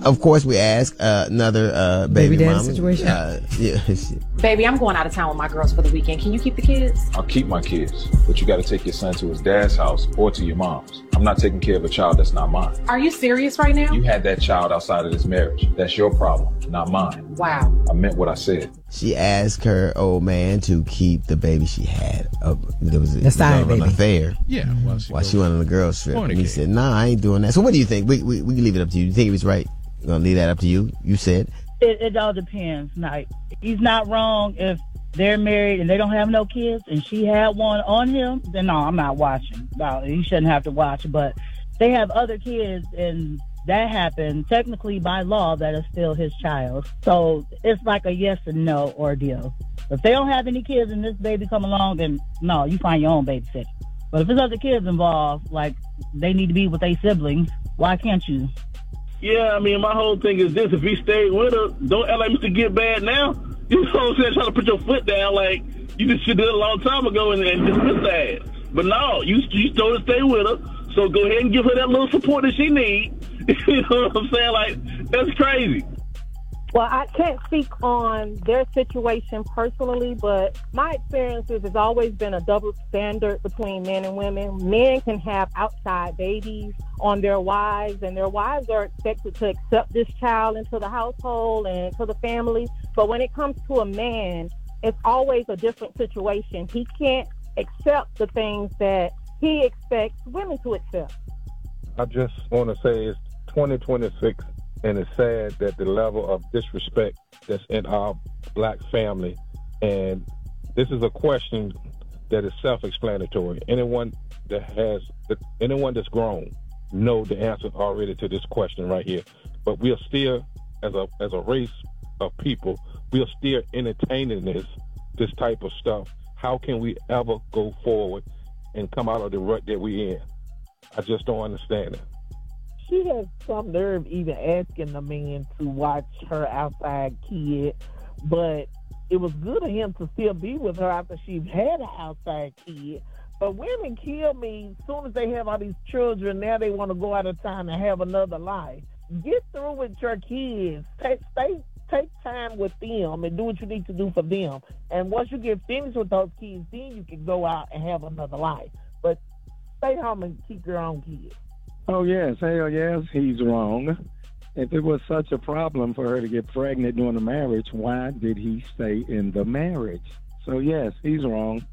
Of course, we ask another baby daddy mama situation. Baby, I'm going out of town with my girls for the weekend. Can you keep the kids? I'll keep my kids, but you got to take your son to his dad's house or to your mom's. I'm not taking care of a child that's not mine. Are you serious right now? You had that child outside of this marriage. That's your problem, not mine. Wow. I meant what I said. She asked her old man to keep the baby she had. There was The side an baby. affair. Yeah. While she went on the girls trip. And he Fornicate. said, nah, I ain't doing that. So what do you think? We can leave it up to you. You think he was right? We're going to leave that up to you? You said. It all depends. Like, he's not wrong if they're married and they don't have no kids and she had one on him, then no, I'm not watching. No, he shouldn't have to watch. But they have other kids and that happened. Technically, by law, that is still his child. So it's like a yes and no ordeal. If they don't have any kids and this baby come along, then no, you find your own babysitter. But if there's other kids involved, like they need to be with their siblings, why can't you? Yeah, I mean, my whole thing is this. If he stayed with her, don't act like Mr. Get Bad now. You know what I'm saying? Trying to put your foot down like you just should do it a long time ago and dismiss that. But no, you told her to stay with her. So go ahead and give her that little support that she needs. You know what I'm saying? Like, that's crazy. Well, I can't speak on their situation personally, but my experiences has always been a double standard between men and women. Men can have outside babies on their wives, and their wives are expected to accept this child into the household and into the family. But when it comes to a man, it's always a different situation. He can't accept the things that he expects women to accept. I just want to say it's 2026. And it's sad that the level of disrespect that's in our black family, and this is a question that is self-explanatory. Anyone that's grown know the answer already to this question right here. But we are still, as a race of people, we are still entertaining this type of stuff. How can we ever go forward and come out of the rut that we're in? I just don't understand it. She has some nerve even asking the man to watch her outside kid, but it was good of him to still be with her after she had an outside kid. But women kill me as soon as they have all these children. Now they want to go out of town and have another life. Get through with your kids. Take time with them and do what you need to do for them. And once you get finished with those kids, then you can go out and have another life. But stay home and keep your own kids. Oh, yes. Hell yes, he's wrong. If it was such a problem for her to get pregnant during the marriage, why did he stay in the marriage? So, yes, he's wrong.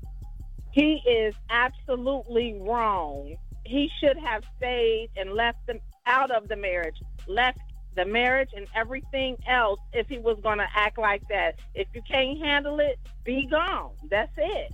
He is absolutely wrong. He should have stayed and left them out of the marriage, left the marriage and everything else if he was going to act like that. If you can't handle it, be gone. That's it.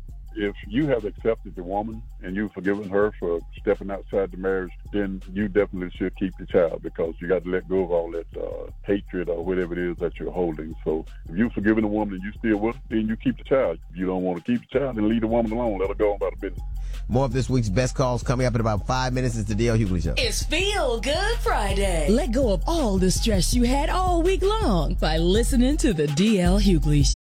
If you have accepted the woman and you've forgiven her for stepping outside the marriage, then you definitely should keep the child, because you got to let go of all that hatred or whatever it is that you're holding. So if you've forgiven the woman and you still with her, then you keep the child. If you don't want to keep the child, then leave the woman alone. Let her go on about her business. More of this week's best calls coming up in about 5 minutes. It's the D.L. Hughley Show. It's Feel Good Friday. Let go of all the stress you had all week long by listening to the D.L. Hughley Show.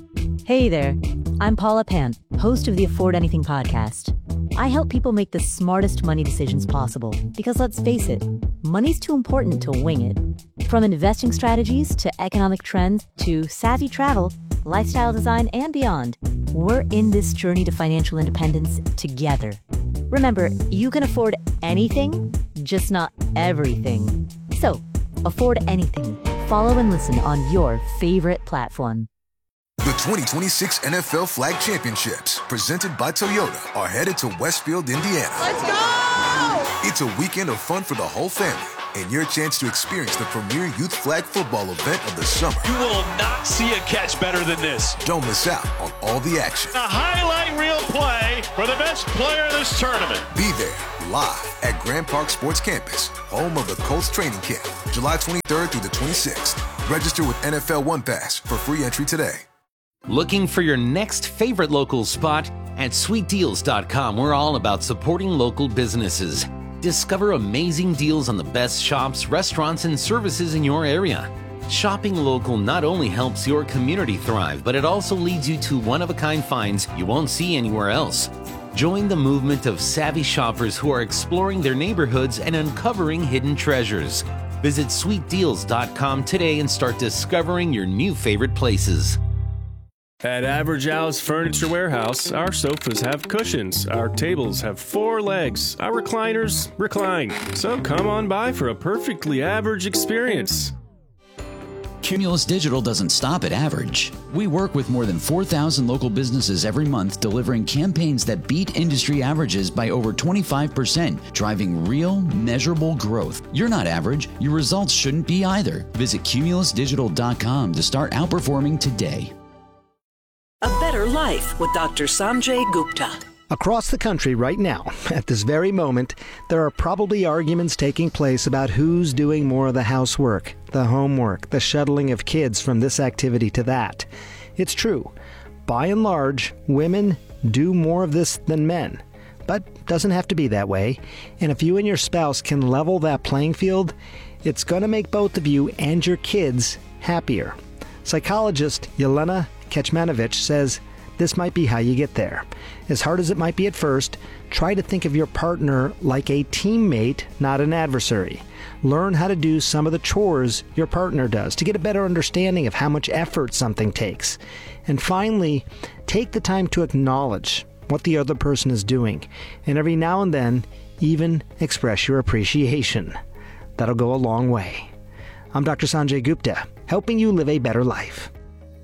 Hey there, I'm Paula Pant, host of the Afford Anything podcast. I help people make the smartest money decisions possible because, let's face it, money's too important to wing it. From investing strategies to economic trends to savvy travel, lifestyle design, and beyond, we're in this journey to financial independence together. Remember, you can afford anything, just not everything. So, afford anything. Follow and listen on your favorite platform. The 2026 NFL Flag Championships, presented by Toyota, are headed to Westfield, Indiana. Let's go! It's a weekend of fun for the whole family and your chance to experience the premier youth flag football event of the summer. You will not see a catch better than this. Don't miss out on all the action. A highlight reel play for the best player in this tournament. Be there live at Grand Park Sports Campus, home of the Colts training camp, July 23rd through the 26th. Register with NFL One Pass for free entry today. Looking for your next favorite local spot? At sweetdeals.com, we're all about supporting local businesses. Discover amazing deals on the best shops, restaurants, and services in your area. Shopping local not only helps your community thrive, but it also leads you to one-of-a-kind finds you won't see anywhere else. Join the movement of savvy shoppers who are exploring their neighborhoods and uncovering hidden treasures. Visit sweetdeals.com today and start discovering your new favorite places. At Average Al's Furniture Warehouse, our sofas have cushions, our tables have 4 legs, our recliners recline. So come on by for a perfectly average experience. Cumulus Digital doesn't stop at average. We work with more than 4,000 local businesses every month, delivering campaigns that beat industry averages by over 25%, driving real, measurable growth. You're not average. Your results shouldn't be either. Visit cumulusdigital.com to start outperforming today. A Better Life with Dr. Sanjay Gupta. Across the country right now, at this very moment, there are probably arguments taking place about who's doing more of the housework, the homework, the shuttling of kids from this activity to that. It's true. By and large, women do more of this than men. But doesn't have to be that way. And if you and your spouse can level that playing field, it's going to make both of you and your kids happier. Psychologist Yelena Kecmanovic says this might be how you get there. As hard as it might be at first, try to think of your partner like a teammate, not an adversary. Learn how to do some of the chores your partner does to get a better understanding of how much effort something takes. And finally, take the time to acknowledge what the other person is doing, and every now and then, even express your appreciation. That'll go a long way. I'm Dr. Sanjay Gupta, helping you live a better life.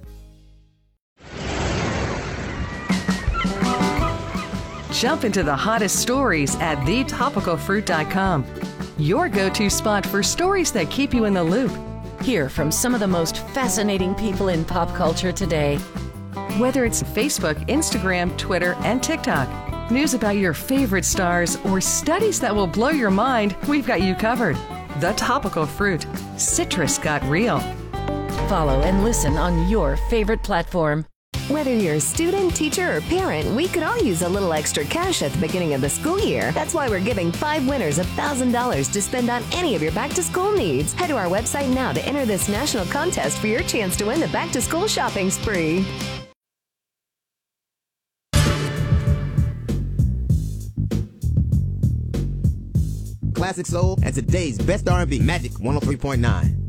Jump into the hottest stories at thetopicalfruit.com. Your go-to spot for stories that keep you in the loop. Hear from some of the most fascinating people in pop culture today. Whether it's Facebook, Instagram, Twitter, and TikTok, news about your favorite stars, or studies that will blow your mind, we've got you covered. The Topical Fruit. Citrus got real. Follow and listen on your favorite platform. Whether you're a student, teacher, or parent, we could all use a little extra cash at the beginning of the school year. That's why we're giving 5 winners $1,000 to spend on any of your back-to-school needs. Head to our website now to enter this national contest for your chance to win the back-to-school shopping spree. Classic soul and today's best R&B. Magic 103.9.